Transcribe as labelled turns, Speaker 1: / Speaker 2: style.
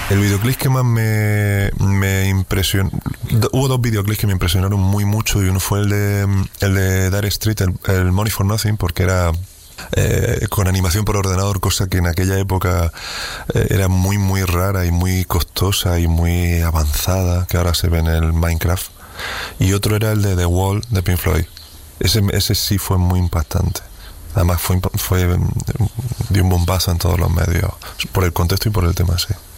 Speaker 1: El videoclip que más me impresionó... Hubo dos videoclips que me impresionaron muy mucho y uno fue el de Dire Street, el Money for Nothing, porque era con animación por ordenador, cosa que en aquella época era muy muy rara y muy costosa y muy avanzada, que ahora se ve en el Minecraft. Y otro era el de The Wall de Pink Floyd. Ese sí fue muy impactante. Además dio un bombazo en todos los medios, por el contexto y por el tema, sí.